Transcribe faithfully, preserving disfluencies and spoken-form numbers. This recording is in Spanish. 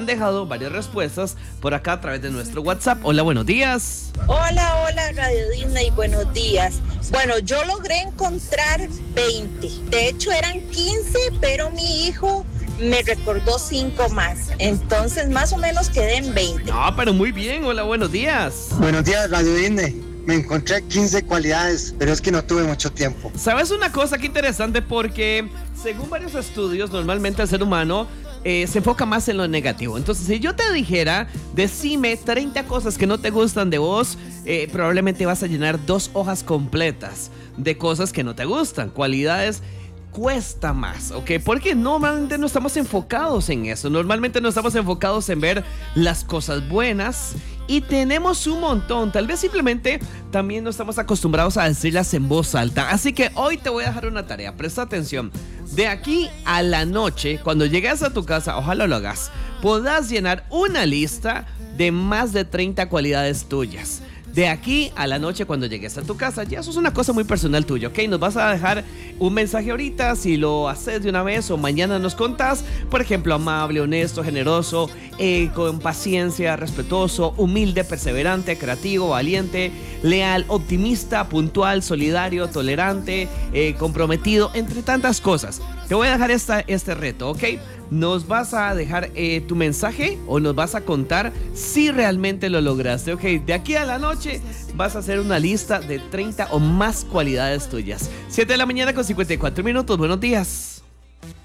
han dejado varias respuestas por acá a través de nuestro WhatsApp. Hola, buenos días. Hola, hola Radio Disney, buenos días. Bueno, yo logré encontrar veinte. De hecho eran quince, pero mi hijo me recordó cinco más. Entonces más o menos quedé en veinte. No, pero muy bien. Hola, buenos días. Buenos días, Radio Disney. Me encontré quince cualidades, pero es que no tuve mucho tiempo. ¿Sabes una cosa que interesante? Porque según varios estudios, normalmente el ser humano eh, se enfoca más en lo negativo. Entonces, si yo te dijera, decime treinta cosas que no te gustan de vos, eh, probablemente vas a llenar dos hojas completas de cosas que no te gustan, cualidades. Cuesta más, ¿ok? Porque normalmente no estamos enfocados en eso. Normalmente no estamos enfocados en ver las cosas buenas. Y tenemos un montón. Tal vez simplemente también no estamos acostumbrados a decirlas en voz alta. Así que hoy te voy a dejar una tarea. Presta atención. De aquí a la noche, cuando llegues a tu casa, ojalá lo hagas, podrás llenar una lista de más de treinta cualidades tuyas. De aquí a la noche cuando llegues a tu casa, ya eso es una cosa muy personal tuya, ¿ok? Nos vas a dejar un mensaje ahorita, si lo haces de una vez o mañana nos contás. Por ejemplo, amable, honesto, generoso, eh, con paciencia, respetuoso, humilde, perseverante, creativo, valiente, leal, optimista, puntual, solidario, tolerante, eh, comprometido, entre tantas cosas. Te voy a dejar esta, este reto, ¿ok? Nos vas a dejar eh, tu mensaje o nos vas a contar si realmente lo lograste, ok. De aquí a la noche vas a hacer una lista de treinta o más cualidades tuyas. siete de la mañana con cincuenta y cuatro minutos, buenos días.